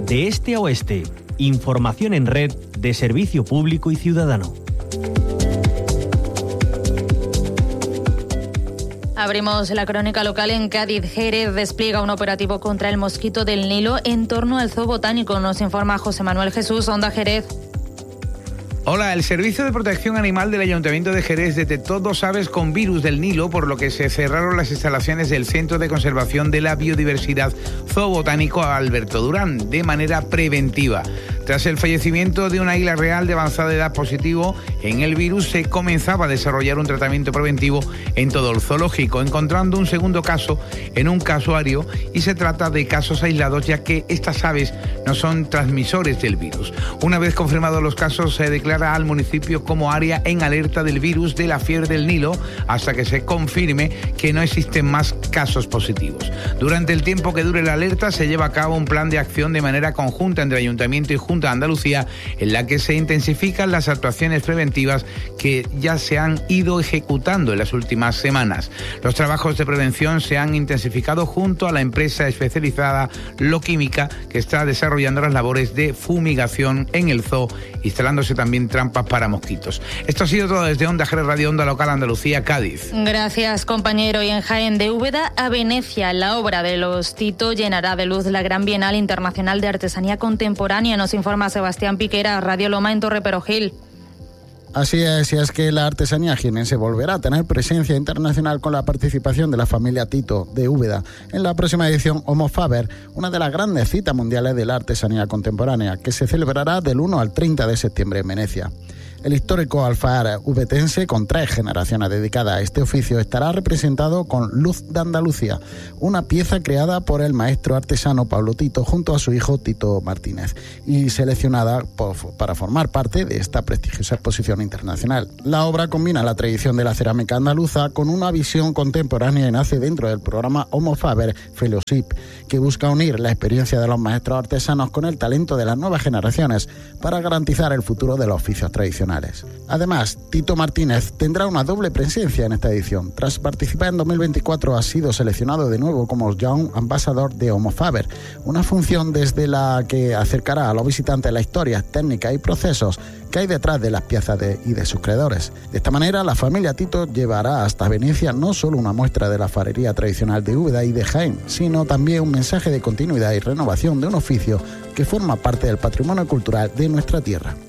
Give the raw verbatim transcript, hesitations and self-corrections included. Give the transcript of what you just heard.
de este a oeste. Información en red de Servicio Público y Ciudadano. Abrimos la crónica local en Cádiz. Jerez despliega un operativo contra el mosquito del Nilo en torno al Zoo Botánico. Nos informa José Manuel Jesús, Onda Jerez. Hola, el Servicio de Protección Animal del Ayuntamiento de Jerez detectó dos aves con virus del Nilo, por lo que se cerraron las instalaciones del Centro de Conservación de la Biodiversidad Zoo Botánico Alberto Durán de manera preventiva. Tras el fallecimiento de un águila real de avanzada edad positivo en el virus, se comenzaba a desarrollar un tratamiento preventivo en todo el zoológico, encontrando un segundo caso en un casuario, y se trata de casos aislados, ya que estas aves no son transmisores del virus. Una vez confirmados los casos, se declara al municipio como área en alerta del virus de la fiebre del Nilo hasta que se confirme que no existen más casos positivos. Durante el tiempo que dure la alerta, se lleva a cabo un plan de acción de manera conjunta entre Ayuntamiento y Junta de Andalucía, en la que se intensifican las actuaciones preventivas que ya se han ido ejecutando en las últimas semanas. Los trabajos de prevención se han intensificado junto a la empresa especializada Loquímica, que está desarrollando las labores de fumigación en el zoo, instalándose también trampas para mosquitos. Esto ha sido todo desde Onda Jerez Radio, Onda Local Andalucía, Cádiz. Gracias, compañero. Y en Jaén, de Úbeda a Venecia, la obra de los Tito llenará de luz la Gran Bienal Internacional de Artesanía Contemporánea. Nos informa Sebastián Piquera, Radio Loma en Torre Perojil. Así es, y es que la artesanía jienense volverá a tener presencia internacional con la participación de la familia Tito de Úbeda en la próxima edición Homo Faber, una de las grandes citas mundiales de la artesanía contemporánea, que se celebrará del uno al treinta de septiembre en Venecia. El histórico alfar ubetense, con tres generaciones dedicadas a este oficio, estará representado con Luz de Andalucía, una pieza creada por el maestro artesano Pablo Tito junto a su hijo Tito Martínez y seleccionada por, para formar parte de esta prestigiosa exposición internacional. La obra combina la tradición de la cerámica andaluza con una visión contemporánea y nace dentro del programa Homo Faber Fellowship, que busca unir la experiencia de los maestros artesanos con el talento de las nuevas generaciones para garantizar el futuro de los oficios tradicionales. Además, Tito Martínez tendrá una doble presencia en esta edición. Tras participar en dos mil veinticuatro, ha sido seleccionado de nuevo como Young Ambassador de Homo Faber, una función desde la que acercará a los visitantes la historia, técnicas y procesos que hay detrás de las piezas de, y de sus creadores. De esta manera, la familia Tito llevará hasta Venecia no solo una muestra de la farería tradicional de Úbeda y de Jaén, sino también un mensaje de continuidad y renovación de un oficio que forma parte del patrimonio cultural de nuestra tierra.